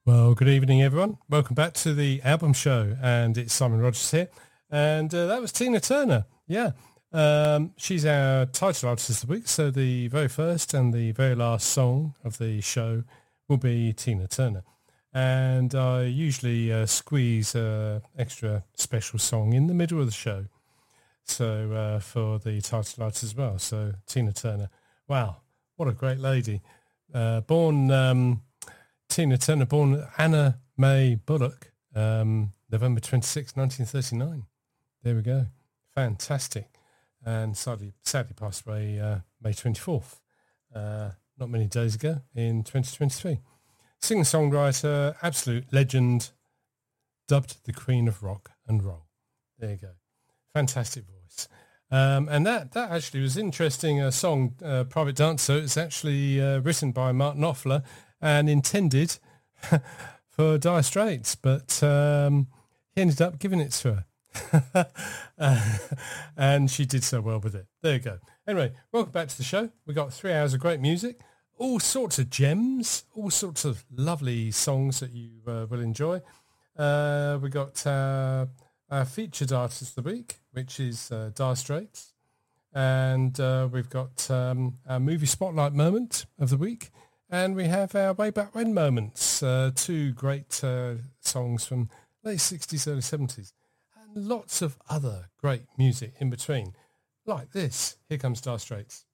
Well, good evening, everyone. Welcome back to the album show, and it's Simon Rogers here. And that was Tina Turner. Yeah, she's our title artist this week. So the very first and the very last song of the show will be Tina Turner. And I usually squeeze an extra special song in the middle of the show. So for the title artist as well. So Tina Turner. Wow, what a great lady. Tina Turner, born Anna Mae Bullock, November 26, 1939. There we go. Fantastic. And sadly passed away May 24th, not many days ago in 2023. Singer-songwriter, absolute legend, dubbed the Queen of Rock and Roll. There you go. Fantastic voice. And that actually was interesting. A song, Private Dancer, it's actually written by Mark Knopfler and intended for Dire Straits, but he ended up giving it to her. And she did so well with it. There you go. Anyway, welcome back to the show. We've got 3 hours of great music, all sorts of gems, all sorts of lovely songs that you will enjoy. We got our featured artist of the week, which is Dire Straits. And we've got our movie spotlight moment of the week. And we have our Way Back When moments, 2 great songs from late 60s, early 70s, and lots of other great music in between, like this. Here comes Dire Straits.